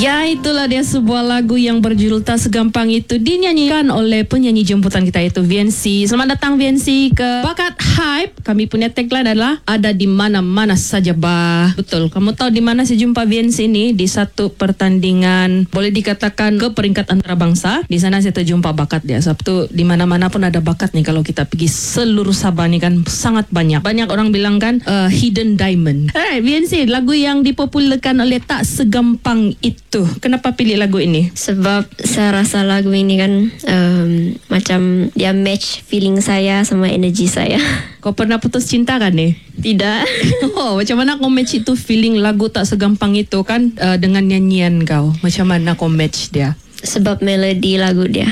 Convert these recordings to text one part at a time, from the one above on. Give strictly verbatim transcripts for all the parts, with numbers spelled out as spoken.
Ya, itulah dia sebuah lagu yang berjudul Tak Segampang Itu, dinyanyikan oleh penyanyi jemputan kita itu V N C. Selamat datang V N C ke Bakat Hype. Kami punya tagline adalah ada di mana-mana saja bah. Betul, kamu tahu di mana saya jumpa V N C ini? Di satu pertandingan boleh dikatakan ke peringkat antarabangsa. Di sana saya terjumpa bakat dia. Sabtu di mana-mana pun ada bakat nih. Kalau kita pergi seluruh Sabah nih kan sangat banyak. Banyak orang bilang kan uh, hidden diamond. Alright, V N C, lagu yang dipopulerkan oleh Tak Segampang Itu. Kenapa pilih lagu ini? Sebab saya rasa lagu ini kan um, macam dia match feeling saya sama energi saya. Kau pernah putus cinta kan nih? Tidak. Oh, macam mana kau match itu feeling lagu Tak Segampang Itu kan uh, dengan nyanyian kau? Macam mana kau match dia? Sebab melodi lagu dia.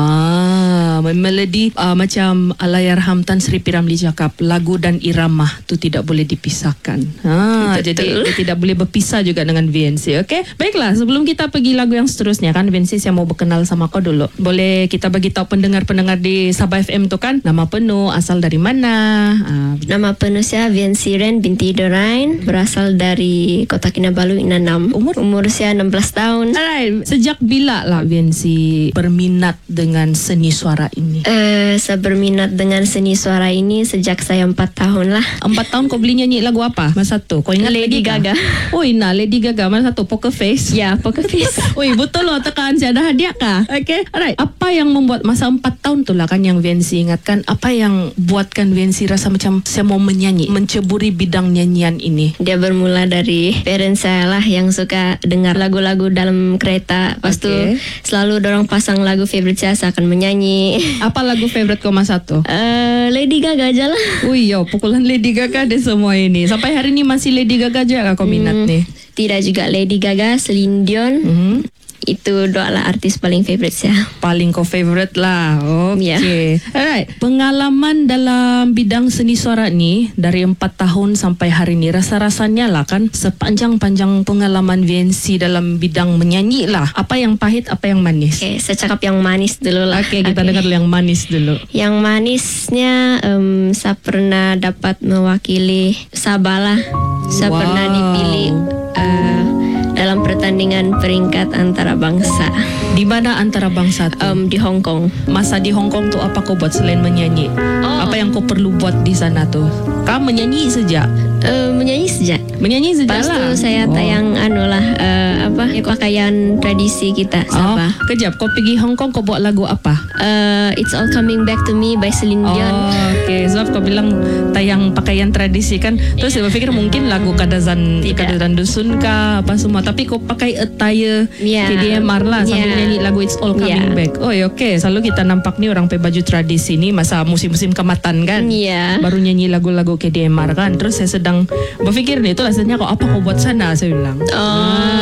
Ah, melodi uh, macam Allahyarham Tan Sri P. Ramlee cakap, lagu dan irama tu tidak boleh dipisahkan. Ah, jadi dia tidak boleh berpisah juga dengan V N C. Okey, baiklah. Sebelum kita pergi lagu yang seterusnya kan, V N C saya mau berkenal sama kau dulu. Boleh kita bagi tahu pendengar-pendengar di Sabah F M tu kan, nama penuh, asal dari mana? Ah, Nama penuh saya V N C Ren binti Dorain, berasal dari Kota Kinabalu, Inanam. Umur? Umur saya enam belas tahun. Alright, sejak bila lah V N C berminat dengan seni suara ini? Uh, saya berminat dengan seni suara ini sejak saya empat tahun lah. Empat tahun kau beli nyanyi lagu apa? Masa tu kau ingat Lady Gaga. Oh, Ina Lady Gaga. Masa tu Poker Face. Ya, Poker Face. Oi, betul loh, tekan saya ada hadiah kah? Okay, alright. Apa yang membuat masa empat tahun tu lah kan yang V N C ingatkan? Apa yang buatkan V N C rasa macam saya mau menyanyi, menceburi bidang nyanyian ini? Dia bermula dari parents saya lah yang suka dengar lagu-lagu dalam kereta. Lepas Okay. tu selalu dorang pasang lagu favorite saya, saya akan menyanyi. Apa lagu favorite kau masa tu? Uh, Lady Gaga aja lah. Ui, yo, pukulan Lady Gaga deh semua ini. Sampai hari ini masih Lady Gaga juga kau minat Hmm, nih? Tidak juga Lady Gaga, Celine Dion. Mhm. Itu dua lah artis paling favorite saya. Paling kau favorite lah. Okey. Yeah. Alright. Pengalaman dalam bidang seni suara ni dari empat tahun sampai hari ni, rasa-rasanya lah kan sepanjang-panjang pengalaman V N C dalam bidang menyanyi lah. Apa yang pahit, apa yang manis? Okay, saya cakap yang manis dulu lah. Okey, kita dengar dulu yang manis dulu. Yang manisnya um, saya pernah dapat mewakili Sabah lah. Saya Wow. pernah dipilih uh, dalam pertandingan peringkat antarabangsa Di mana antarabangsa tu? um, di Hong Kong. Masa di Hong Kong tu apa kau buat selain menyanyi? Oh. Apa yang kau perlu buat di sana tu? Kau menyanyi saja? Uh, menyanyi sejak. Menyanyi saja Lepas lah. tu saya Oh. tayang anu lah uh, apa pakaian tradisi kita Sabah. Oh, kejap, kau pergi Hong Kong kau buat lagu apa? Uh, It's All Coming Back to Me by Celine Dion. Oh, okay. Sebab kau bilang tayang pakaian tradisi kan. Terus saya berfikir mungkin lagu Kadazan Tidak. Kadazan Dusun kah apa semua. Tapi kau pakai attire Ya. K D M R lah sambil Ya. nyanyi lagu It's All Coming Ya. Back. Oh ya, okay. Selalu kita nampak ni orang pakai baju tradisi ni masa musim-musim kematan kan. Ya. Baru nyanyi lagu-lagu K D M R kan. Terus saya sedang berfikir nih, itu rasanya kau apa kau buat sana, saya bilang. Oh.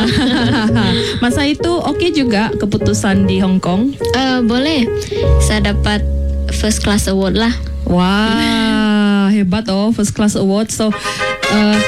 Masa itu okey juga keputusan di Hong Kong. Uh, boleh. Saya dapat first class award lah. Wah, hebat oh, first class award. So, uh,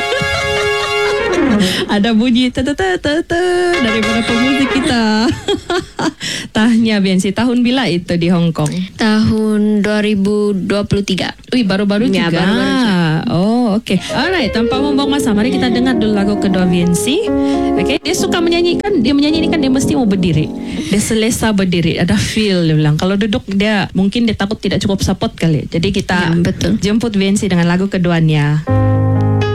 ada bunyi ta ta ta ta ta daripada pemuzik kita. Tahnya V N C, tahun bila itu di Hong Kong? Tahun dua ribu dua puluh tiga. Wih, baru-baru Ya, juga. baru-baru juga. Oh, okay. Alright, tanpa membuang masa, mari kita dengar dulu lagu kedua V N C. Okay, dia suka menyanyi kan, dia menyanyi ni kan dia mesti mau berdiri. Dia selesa berdiri, ada feel dia bilang. Kalau duduk dia mungkin dia takut tidak cukup support kali. Jadi kita Ya, betul. jemput V N C dengan lagu keduanya.